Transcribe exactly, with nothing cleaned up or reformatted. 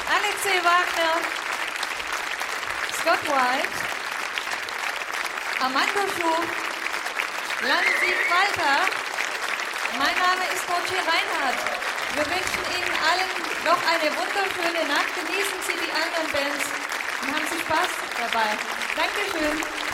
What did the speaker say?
Alexei Wagner, Scott White, Armando Schuf, Lansied Walter. Mein Name ist Mochi Reinhardt. Wir wünschen Ihnen allen noch eine wunderschöne Nacht. Genießen Sie die anderen Bands und haben Sie Spaß dabei. Dankeschön.